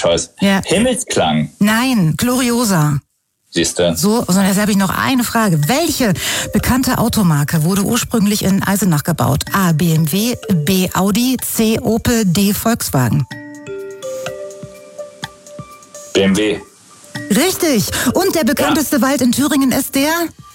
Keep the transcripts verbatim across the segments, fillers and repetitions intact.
Choice. Ja. Himmelsklang. Nein, Gloriosa. Siehst du? So, und jetzt habe ich noch eine Frage. Welche bekannte Automarke wurde ursprünglich in Eisenach gebaut? A. B M W, B. Audi, C. Opel, D. Volkswagen. B M W. Richtig. Und der bekannteste ja. Wald in Thüringen ist der?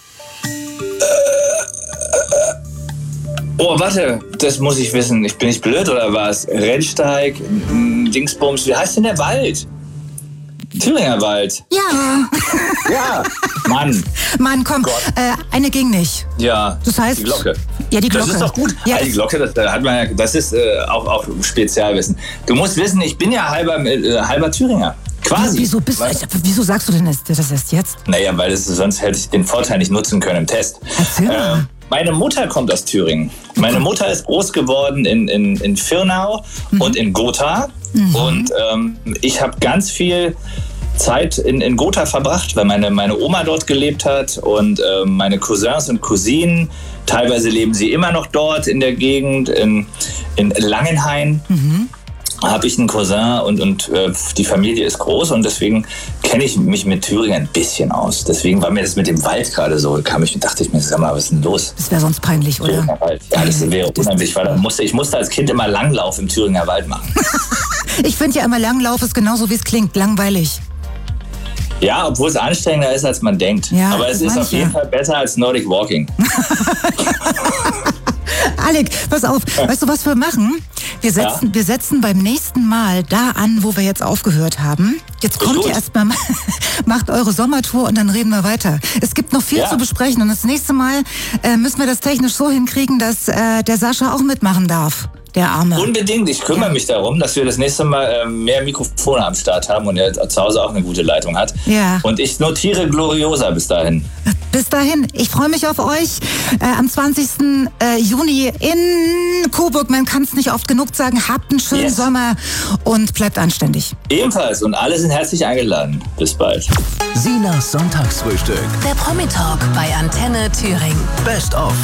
Oh, warte, das muss ich wissen. Ich bin nicht blöd oder was? Rennsteig, Dingsbums, wie heißt denn der Wald? Thüringer Wald. Ja. Ja, Mann. Mann, komm, äh, eine ging nicht. Ja, das heißt, die Glocke. Ja, die Glocke. Das ist doch gut. Ja, die Glocke, das, das hat man ja, das ist äh, auch, auch Spezialwissen. Du musst wissen, ich bin ja halber, äh, halber Thüringer. Quasi. Wieso, bist du, wieso sagst du denn das, das erst jetzt? Naja, weil das, sonst hätte ich den Vorteil nicht nutzen können im Test. Erzähl mal. Äh, meine Mutter kommt aus Thüringen. Meine Mutter ist groß geworden in, in, in Firnau mhm. und in Gotha. Mhm. Und ähm, ich habe ganz viel Zeit in, in Gotha verbracht, weil meine, meine Oma dort gelebt hat und äh, meine Cousins und Cousinen. Teilweise leben sie immer noch dort in der Gegend, in, in Langenhain. Mhm. Habe ich einen Cousin und, und äh, die Familie ist groß und deswegen kenne ich mich mit Thüringen ein bisschen aus. Deswegen war mir das mit dem Wald gerade so, kam ich, dachte ich mir, sag mal, was ist denn los? Das wäre sonst peinlich, oder? Thüringer Wald. Ja, das wäre unheimlich, weil da musste, ich musste als Kind immer Langlauf im Thüringer Wald machen. Ich finde ja immer Langlauf ist genauso, wie es klingt, langweilig. Ja, obwohl es anstrengender ist, als man denkt. Ja, aber es ist auf jeden ja. Fall besser als Nordic Walking. Alec, pass auf, weißt du, was wir machen? Wir setzen, ja. wir setzen beim nächsten Mal da an, wo wir jetzt aufgehört haben. Jetzt kommt ihr erstmal, macht eure Sommertour und dann reden wir weiter. Es gibt noch viel ja. zu besprechen und das nächste Mal äh, müssen wir das technisch so hinkriegen, dass äh, der Sascha auch mitmachen darf. Der Arme. Unbedingt. Ich kümmere ja. mich darum, dass wir das nächste Mal äh, mehr Mikrofone am Start haben und er zu Hause auch eine gute Leitung hat. Ja. Und ich notiere Gloriosa bis dahin. Bis dahin. Ich freue mich auf euch äh, am zwanzigsten Juni in Coburg. Man kann es nicht oft genug sagen. Habt einen schönen yes. Sommer und bleibt anständig. Ebenfalls. Und alle sind herzlich eingeladen. Bis bald. Sinas Sonntagsfrühstück. Der Promi-Talk bei Antenne Thüringen. Best of.